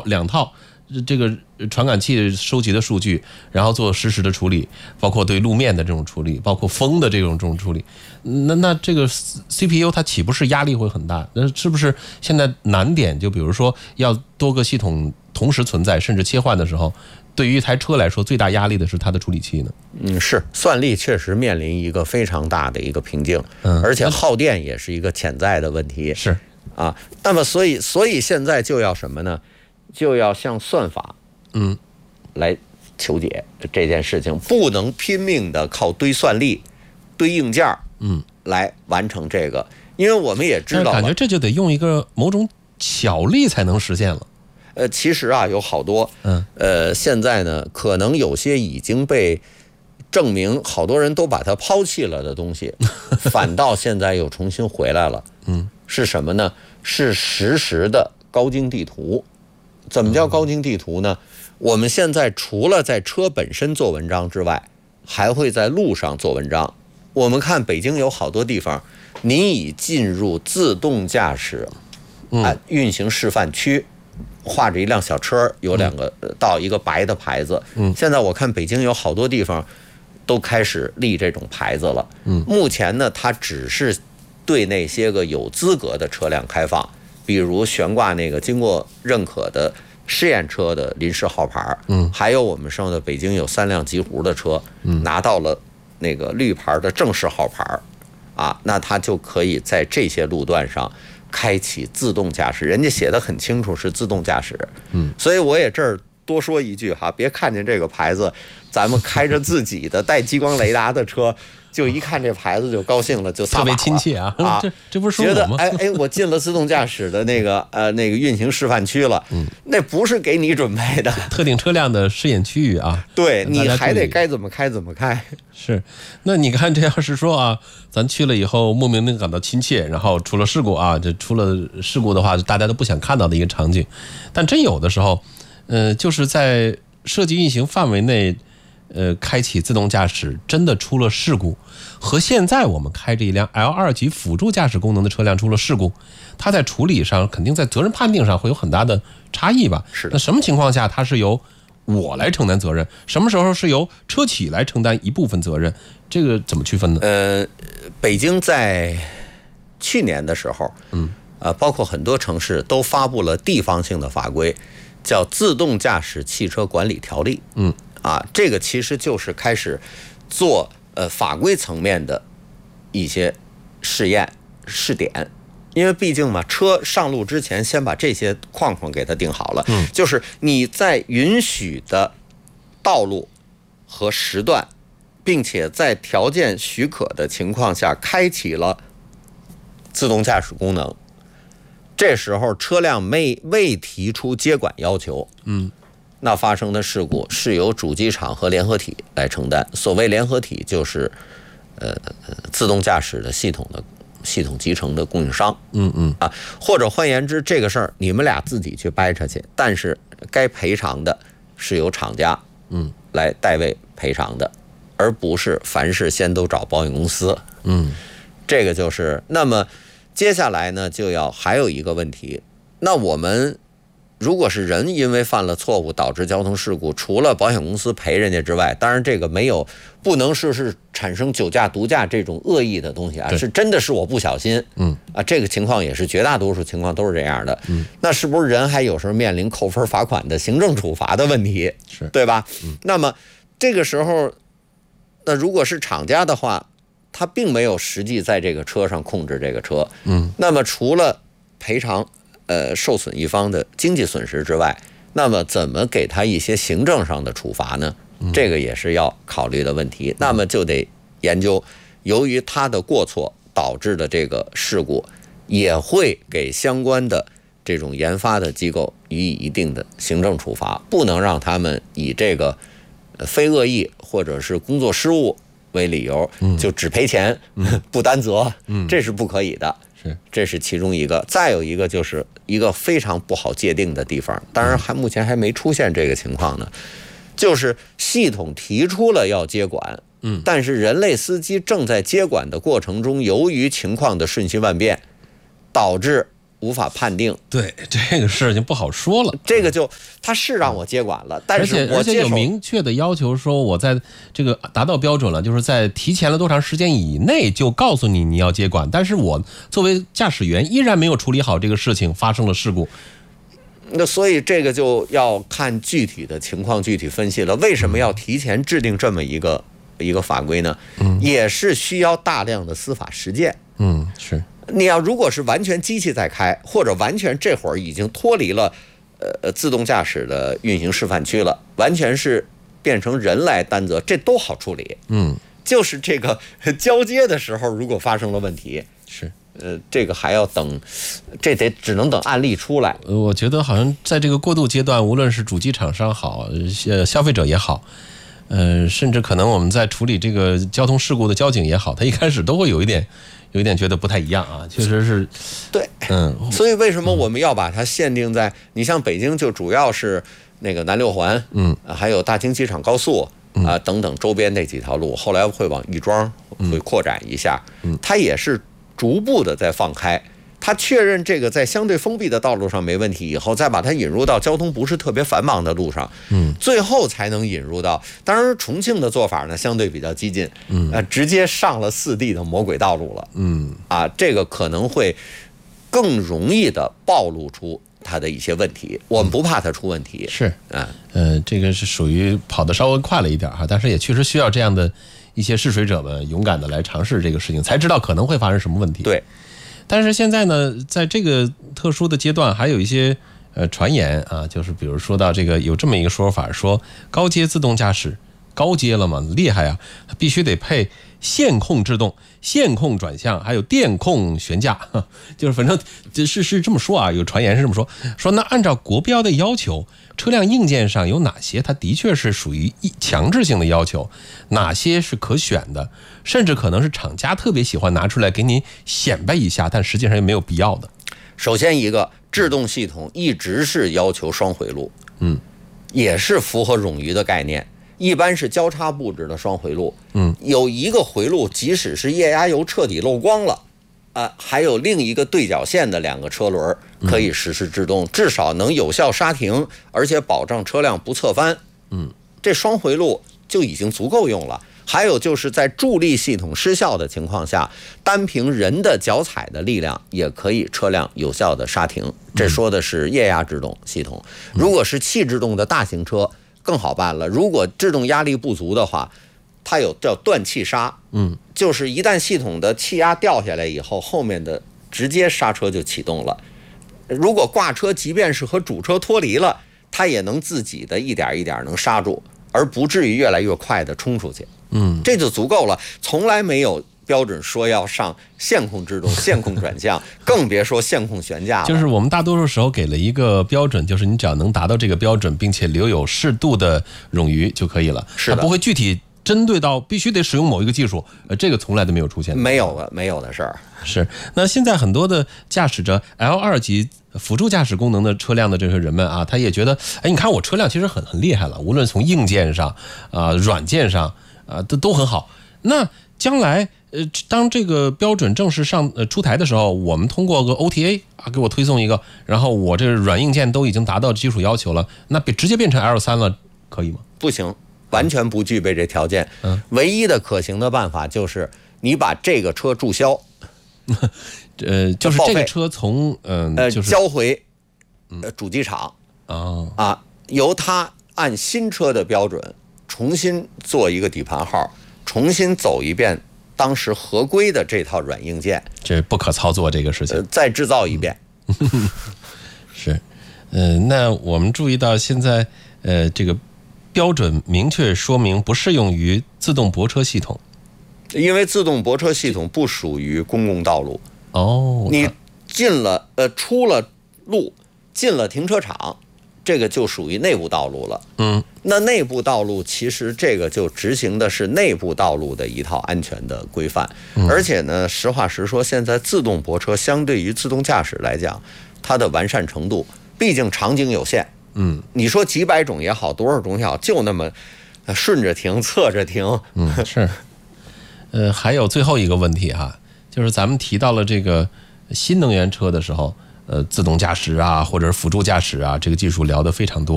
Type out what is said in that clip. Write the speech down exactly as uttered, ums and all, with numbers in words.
两套这个传感器收集的数据，然后做实时的处理，包括对路面的这种处理，包括风的这种这种处理。那那这个 C P U 它岂不是压力会很大？那是不是现在难点就比如说要多个系统同时存在，甚至切换的时候，对于一台车来说，最大压力的是它的处理器呢？ 嗯，是算力确实面临一个非常大的一个瓶颈，嗯，而且耗电也是一个潜在的问题。 是啊，那么所以所以现在就要什么呢？就要向算法，嗯，来求解这件事情，不能拼命的靠堆算力、堆硬件，嗯，来完成这个，因为我们也知道， 感觉这就得用一个某种巧力才能实现了。 呃，其实啊，有好多，嗯，呃，现在呢，可能有些已经被证明，好多人都把它抛弃了的东西，反倒现在又重新回来了。嗯，是什么呢？是实时的高精地图。怎么叫高精地图呢？我们现在除了在车本身做文章之外，还会在路上做文章。我们看北京有好多地方，您已进入自动驾驶啊运行示范区。画着一辆小车，有两个到一个白的牌子。嗯，现在我看北京有好多地方都开始立这种牌子了。嗯，目前呢，它只是对那些个有资格的车辆开放，比如悬挂那个经过认可的试验车的临时号牌。嗯，还有我们说的北京有三辆极狐的车，嗯，拿到了那个绿牌的正式号牌，啊，那它就可以在这些路段上开启自动驾驶，人家写的很清楚是自动驾驶。嗯，所以我也这儿多说一句哈，别看见这个牌子，咱们开着自己的带激光雷达的车，就一看这牌子就高兴了，就撒把了， 特别亲切啊！啊，这这不是觉得哎哎，我进了自动驾驶的那个呃那个运行示范区了。嗯，那不是给你准备的， 特定车辆的试验区域啊。 对，你还得该怎么开怎么开。 是，那你看这要是说啊，咱去了以后莫名的感到亲切，然后出了事故啊，这出了事故的话，大家都不想看到的一个场景。但真有的时候，呃，就是在设计运行范围内。呃，开启自动驾驶真的出了事故，和现在我们开着一辆 L 二 级辅助驾驶功能的车辆出了事故，它在处理上肯定在责任判定上会有很大的差异吧？ 是的。 那什么情况下它是由我来承担责任，什么时候是由车企来承担一部分责任，这个怎么区分呢？ 呃，北京在去年的时候，嗯，呃，包括很多城市都发布了地方性的法规，叫《自动驾驶汽车管理条例》。嗯。啊，这个其实就是开始做呃法规层面的一些试验试点，因为毕竟嘛，车上路之前先把这些框框给它定好了，嗯，就是你在允许的道路和时段，并且在条件许可的情况下开启了自动驾驶功能，这时候车辆没未提出接管要求，嗯。那发生的事故是由主机厂和联合体来承担。所谓联合体就是，呃，自动驾驶的系统的系统集成的供应商。嗯嗯啊，或者换言之，这个事儿你们俩自己去掰扯去，但是该赔偿的是由厂家嗯来代为赔偿的，而不是凡事先都找保险公司。嗯，这个就是。那么接下来呢，就要还有一个问题，那我们。如果是人因为犯了错误导致交通事故，除了保险公司赔人家之外，当然这个没有不能说是产生酒驾、毒驾这种恶意的东西啊，是真的是我不小心，嗯啊，这个情况也是绝大多数情况都是这样的，嗯，那是不是人还有时候面临扣分、罚款的行政处罚的问题， 是对吧？嗯，那么这个时候，那如果是厂家的话，他并没有实际在这个车上控制这个车，嗯，那么除了赔偿。呃，受损一方的经济损失之外，那么怎么给他一些行政上的处罚呢？这个也是要考虑的问题。那么就得研究，由于他的过错导致的这个事故，也会给相关的这种研发的机构予以一定的行政处罚，不能让他们以这个非恶意或者是工作失误为理由，就只赔钱不担责，这是不可以的。是，这是其中一个。再有一个就是一个非常不好界定的地方，当然还目前还没出现这个情况呢，就是系统提出了要接管，嗯，但是人类司机正在接管的过程中，由于情况的瞬息万变，导致无法判定。 对，这个事情不好说了。 这个就他是让我接管了，但是我而且而且有明确的要求说，我在这个达到标准了，就是在提前了多长时间以内就告诉你你要接管，但是我作为驾驶员依然没有处理好这个事情，发生了事故。 那所以这个就要看具体的情况具体分析了。为什么要提前制定这么一个一个法规呢？嗯，也是需要大量的司法实践。 嗯，是。 你要如果是完全机器在开，或者完全这会儿已经脱离了呃自动驾驶的运行示范区了，完全是变成人来担责，这都好处理。 嗯， 就是这个交接的时候，如果发生了问题， 是。 呃，这个还要等，这得只能等案例出来。 呃，我觉得好像在这个过渡阶段，无论是主机厂商好，呃，消费者也好，呃，甚至可能我们在处理这个交通事故的交警也好，他一开始都会有一点，有一点觉得不太一样啊，确实是。 对，嗯，所以为什么我们要把它限定在？你像北京就主要是那个南六环，嗯，还有大兴机场高速啊、呃、等等周边那几条路，后来会往亦庄会扩展一下，嗯，它也是逐步的在放开，他确认这个在相对封闭的道路上没问题以后，再把它引入到交通不是特别繁忙的路上，嗯，最后才能引入到。当然，重庆的做法呢相对比较激进，嗯，呃，直接上了四 D 的魔鬼道路了，嗯，啊，这个可能会更容易的暴露出它的一些问题。我们不怕它出问题， 是，啊，呃，这个是属于跑得稍微快了一点哈，但是也确实需要这样的一些试水者们勇敢的来尝试这个事情，才知道可能会发生什么问题。 对， 但是现在呢，在这个特殊的阶段，还有一些呃传言啊，就是比如说到这个有这么一个说法，说高阶自动驾驶高阶了嘛，厉害啊，必须得配线控制动、线控转向，还有电控悬架，就是反正是是这么说啊，有传言是这么说，说那按照国标的要求，车辆硬件上有哪些它的确是属于强制性的要求，哪些是可选的，甚至可能是厂家特别喜欢拿出来给你显摆一下，但实际上也没有必要的。 首先一个制动系统一直是要求双回路，嗯，也是符合冗余的概念，一般是交叉布置的双回路，嗯，有一个回路即使是液压油彻底漏光了，啊，还有另一个对角线的两个车轮可以实施制动，嗯，至少能有效刹停，而且保障车辆不侧翻。嗯，这双回路就已经足够用了。还有就是在助力系统失效的情况下，单凭人的脚踩的力量也可以车辆有效的刹停。这说的是液压制动系统。如果是气制动的大型车更好办了，如果制动压力不足的话，它有叫断气刹，嗯，就是一旦系统的气压掉下来以后，后面的直接刹车就启动了。如果挂车即便是和主车脱离了，它也能自己的一点一点能刹住，而不至于越来越快的冲出去。嗯，这就足够了，从来没有标准说要上线控制动、线控转向，更别说线控悬架了。 就是我们大多数时候给了一个标准，就是你只要能达到这个标准，并且留有适度的冗余就可以了， 是的， 它不会具体针对到必须得使用某一个技术，呃，这个从来都没有出现， 没有的，没有的事儿。 是，那现在很多的驾驶着 L 二 级辅助驾驶功能的车辆的这些人们啊，他也觉得，哎，你看我车辆其实很很厉害了，无论从硬件上啊、呃、软件上啊、呃、都都很好。那将来呃，当这个标准正式上呃出台的时候，我们通过个 O T A 啊给我推送一个，然后我这软硬件都已经达到基础要求了，那直接变成 L 三 了，可以吗？ 不行，完全不具备这条件。嗯，唯一的可行的办法就是你把这个车注销。 呃，就是这个车从嗯、 呃， 就是交回呃主机厂啊啊，由他按新车的标准重新做一个底盘号，重新走一遍当时合规的这套软硬件， 这不可操作这个事情， 呃、再制造一遍。 嗯、是，嗯、呃，那我们注意到现在呃这个标准明确说明不适用于自动泊车系统。 因为自动泊车系统不属于公共道路哦， 你进了呃出了路，进了停车场，这个就属于内部道路了。嗯，那内部道路其实这个就执行的是内部道路的一套安全的规范，嗯、而且呢，实话实说，现在自动泊车相对于自动驾驶来讲，它的完善程度，毕竟场景有限。嗯，你说几百种也好，多少种也好，就那么顺着停、侧着停。 嗯，是。呃，还有最后一个问题哈，就是咱们提到了这个新能源车的时候， 呃自动驾驶啊，或者是辅助驾驶啊，这个技术聊得非常多。